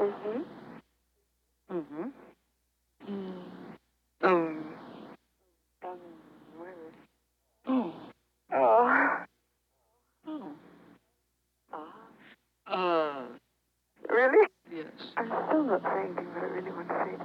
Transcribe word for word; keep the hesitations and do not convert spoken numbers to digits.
Mm-hmm. Mm-hmm. Mm. Um. Um, where is Oh. Oh. Oh. Ah. Uh. Really? Yes. I'm still not saying things I really want to say.